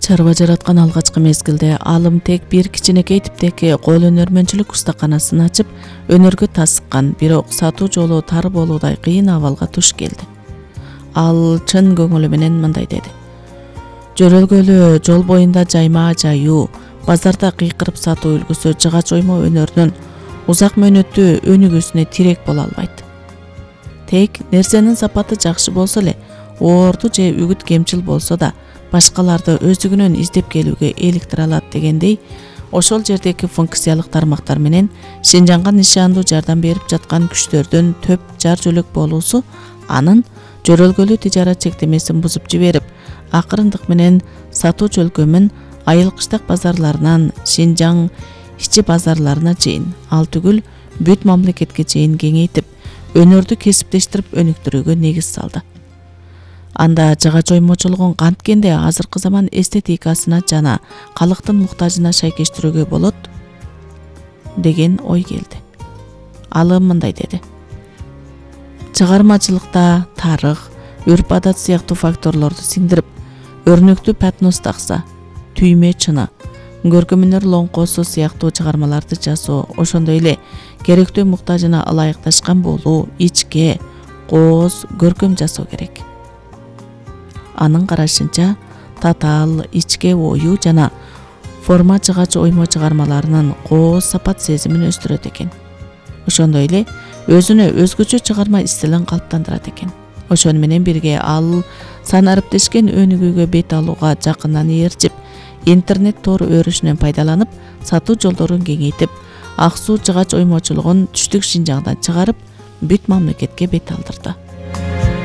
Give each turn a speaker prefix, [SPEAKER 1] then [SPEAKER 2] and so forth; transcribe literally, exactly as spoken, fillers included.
[SPEAKER 1] Чарба жараткан алгачкы мезгилде алым тек бир кичинекей типтеги кол өнөрмөнчүлүк устаканасын ачып, өнөргө тасыккан, бирок сатуу жолу тар болуудай кыйын абалга туш келди. Ал чын көңүлү менен мындай деди: жөрөлгөлүү жол боюнда жайма жайуу, базарда кыйкырып сатуу үлгүсү жыгач оймо өнөрүнүн узак мөөнөттүү өнүгүүсүнө тирек боло албайт. Тек нерсенин сапаты жакшы болсо эле, оорду же үгүт кемчил болсо да, башкаларды өздүгүнөн издеп келүүгө эликтире алат дегендей, ошол жердеги функциялык тармактар менен Шинжанга нишандуу жардам берип жаткан күчтөрдүн төп жар жөлөк болуусу анын жөрөлгөлүү тижарат чектемесин бузуп жиберип, акырындык менен сатуу чөлкөмүн Айыл кыштак базарларынан Шинжаң ичи базарларына чейин, ал түгүл бүт мамлекетке чейин кеңейтип, өнөрдү кесиптештирип өнүктүрүүгө негиз салды. Анда жыгач оймочулугун канткенде азыркы заман эстетикасына жана калктын муктажына шайкештирүүгө болот деген ой келди. Ал мындай деди: чыгармачылыкта тарых, үрп-адат сыяктуу факторлорду сиңдирип, өрнөктүү патнос такса, түймө чыны, көркөмөнөр лоңкосу сыяктуу чыгармаларды жасоо, ошондой эле керектүү муктажына ылайыкташкан болуу, ичке, кооз көркөм жасоо керек. Анын карашынча, татаал, ичке ою жана форма жыгач оймо чыгармаларынын кооз сапат сезимин өстүрөт экен. Ошондой эле өзүнө өзгөчө чыгарма стилин калыптандырат экен. Ошону менен бирге ал сан ариптешкен өнүгүүгө бет алууга жакындан ээрчип, интернет тор өрүшүнөн пайдаланып, сатуу жолдорун кеңейтип, ак суу жыгач оймочулугун түштүк Шинжаңдан чыгарып, бүт мамлекетке бет алдырды.